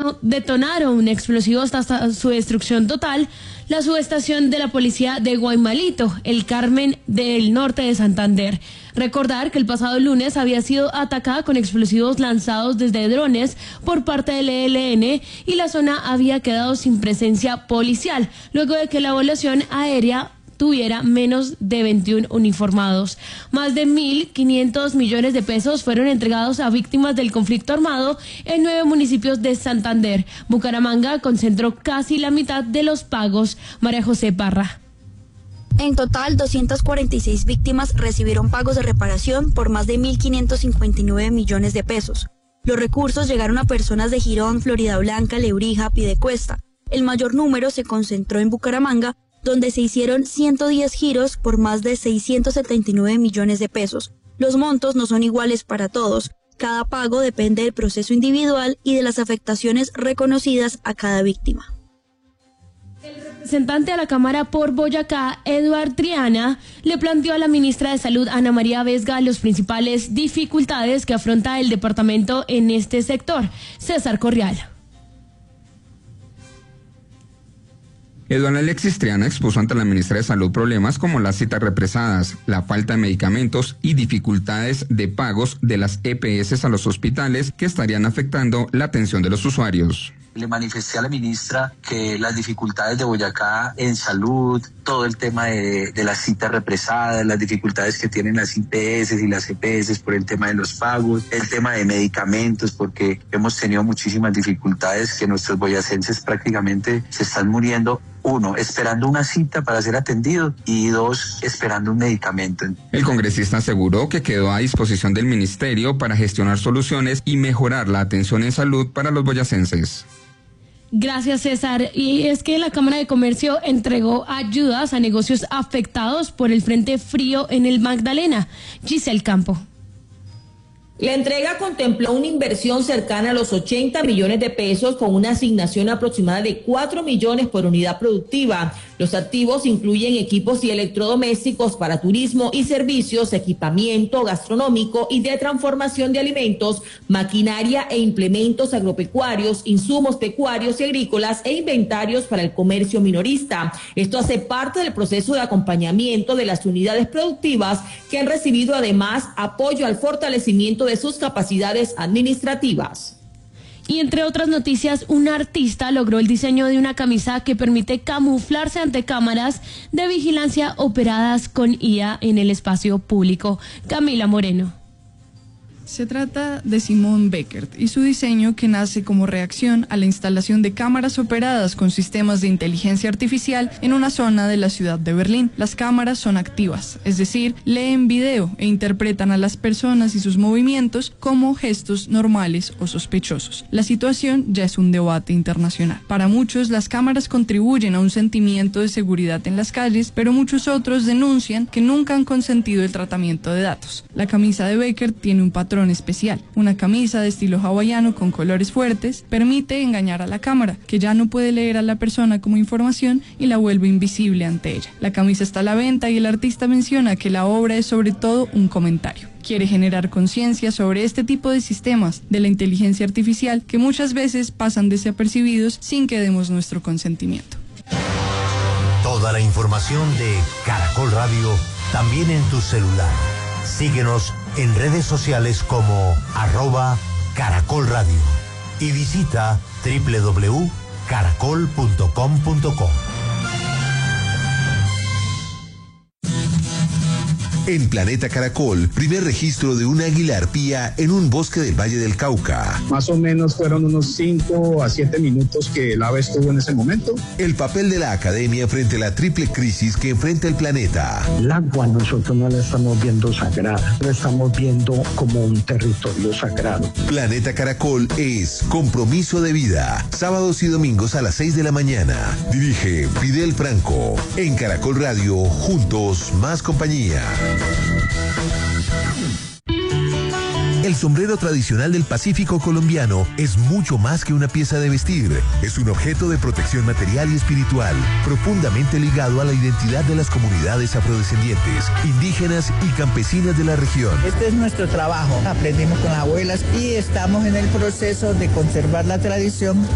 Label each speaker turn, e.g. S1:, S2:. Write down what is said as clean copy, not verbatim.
S1: detonaron un explosivo hasta su destrucción total la subestación de la policía de Guaymalito, el Carmen del norte de Santander. Recordar que el pasado lunes había sido atacada con explosivos lanzados desde drones por parte del ELN y la zona había quedado sin presencia policial, luego de que la evaluación aérea tuviera menos de 21 uniformados. Más de 1.500 millones de pesos fueron entregados a víctimas del conflicto armado en 9 municipios de Santander. Bucaramanga concentró casi la mitad de los pagos. María José Parra.
S2: En total, 246 víctimas recibieron pagos de reparación por más de 1.559 millones de pesos. Los recursos llegaron a personas de Girón, Floridablanca, Lebrija, Piedecuesta. El mayor número se concentró en Bucaramanga, donde se hicieron 110 giros por más de 679 millones de pesos. Los montos no son iguales para todos. Cada pago depende del proceso individual y de las afectaciones reconocidas a cada víctima.
S1: El representante a la Cámara por Boyacá, Eduard Triana, le planteó a la ministra de Salud, Ana María Vesga, las principales dificultades que afronta el departamento en este sector. César Corrial.
S3: Eduardo Alexis Triana expuso ante la ministra de Salud problemas como las citas represadas, la falta de medicamentos y dificultades de pagos de las EPS a los hospitales que estarían afectando la atención de los usuarios.
S4: Le manifesté a la ministra que las dificultades de Boyacá en salud, todo el tema de las citas represadas, las dificultades que tienen las IPS y las EPS por el tema de los pagos, el tema de medicamentos, porque hemos tenido muchísimas dificultades que nuestros boyacenses prácticamente se están muriendo. 1, esperando una cita para ser atendido y 2, esperando un medicamento.
S3: El congresista aseguró que quedó a disposición del ministerio para gestionar soluciones y mejorar la atención en salud para los boyacenses.
S1: Gracias, César. Y es que la Cámara de Comercio entregó ayudas a negocios afectados por el Frente Frío en el Magdalena. Giselle Campo.
S5: La entrega contempló una inversión cercana a los 80 millones de pesos con una asignación aproximada de 4 millones por unidad productiva. Los activos incluyen equipos y electrodomésticos para turismo y servicios, equipamiento gastronómico y de transformación de alimentos, maquinaria e implementos agropecuarios, insumos pecuarios y agrícolas e inventarios para el comercio minorista. Esto hace parte del proceso de acompañamiento de las unidades productivas que han recibido además apoyo al fortalecimiento de sus capacidades administrativas.
S1: Y entre otras noticias, un artista logró el diseño de una camisa que permite camuflarse ante cámaras de vigilancia operadas con IA en el espacio público. Camila Moreno.
S6: Se trata de Simone Beckert y su diseño que nace como reacción a la instalación de cámaras operadas con sistemas de inteligencia artificial en una zona de la ciudad de Berlín. Las cámaras son activas, es decir, leen video e interpretan a las personas y sus movimientos como gestos normales o sospechosos. La situación ya es un debate internacional. Para muchos, las cámaras contribuyen a un sentimiento de seguridad en las calles, pero muchos otros denuncian que nunca han consentido el tratamiento de datos. La camisa de Beckert tiene un patrón especial. Una camisa de estilo hawaiano con colores fuertes permite engañar a la cámara, que ya no puede leer a la persona como información y la vuelve invisible ante ella. La camisa está a la venta y el artista menciona que la obra es sobre todo un comentario. Quiere generar conciencia sobre este tipo de sistemas de la inteligencia artificial que muchas veces pasan desapercibidos sin que demos nuestro consentimiento.
S7: Toda la información de Caracol Radio también en tu celular. Síguenos en redes sociales como @Caracol Radio y visita www.caracol.com.co.
S8: En Planeta Caracol, primer registro de una águila arpía en un bosque del Valle del Cauca.
S9: Más o menos fueron unos 5 a 7 minutos que el ave estuvo en ese momento.
S8: El papel de la academia frente a la triple crisis que enfrenta el planeta.
S10: El agua nosotros no la estamos viendo sagrada, la estamos viendo como un territorio sagrado.
S8: Planeta Caracol es compromiso de vida. Sábados y domingos a las 6 de la mañana. Dirige Fidel Franco. En Caracol Radio, juntos, más compañía. El sombrero tradicional del Pacífico colombiano es mucho más que una pieza de vestir. Es un objeto de protección material y espiritual, profundamente ligado a la identidad de las comunidades afrodescendientes, indígenas y campesinas de la región.
S11: Este es nuestro trabajo. Aprendimos con las abuelas y estamos en el proceso de conservar la tradición.